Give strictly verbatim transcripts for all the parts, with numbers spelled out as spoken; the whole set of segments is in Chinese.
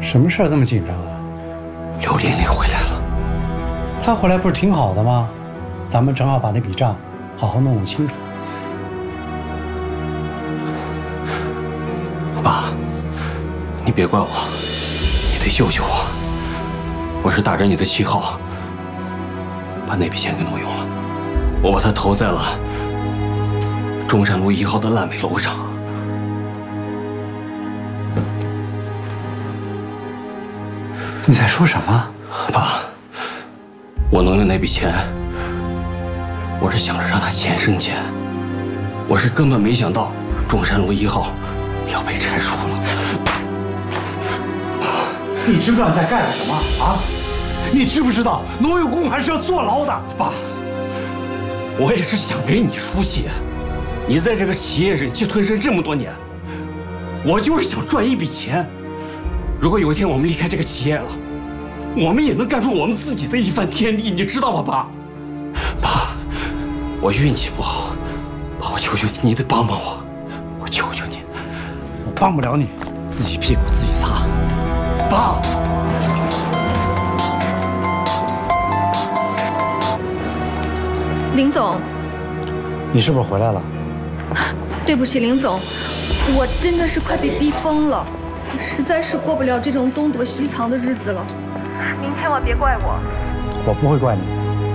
什么事儿这么紧张啊？ 刘琳琳回来了。 她回来不是挺好的吗？咱们正好把那笔账好好弄弄清楚。 爸，你别怪我，你得救救我。我是打着你的旗号，把那笔钱给挪用了。我把它投在了中山路一号的烂尾楼上。 你在说什么？ 爸，我挪用那笔钱，我是想着让它钱生钱，我是根本没想到中山路一号要被拆除了。 你知不知道你在干什么啊？你知不知道挪用公款是要坐牢的？ 爸，我也是想给你出气。你在这个企业忍气吞声这么多年，我就是想赚一笔钱。如果有一天我们离开这个企业了，我们也能干出我们自己的一番天地，你知道吗，爸？爸，我运气不好，爸，我求求你，你得帮帮我，我求求你。 我帮不了你，自己屁股自己擦。 爸， 林总， 你是不是回来了？ 对不起，林总，我真的是快被逼疯了，实在是过不了这种东躲西藏的日子了。您千万别怪我。 我不会怪你的。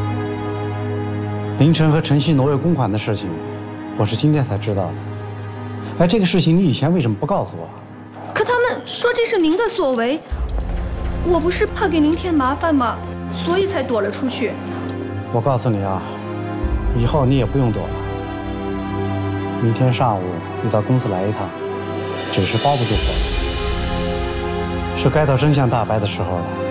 凌晨和晨曦挪用公款的事情，我是今天才知道的。哎，这个事情你以前为什么不告诉我？ 可他们说这是您的所为，我不是怕给您添麻烦吗？所以才躲了出去。 我告诉你啊，以后你也不用躲了。明天上午你到公司来一趟，只是包不住火，是该到真相大白的时候了。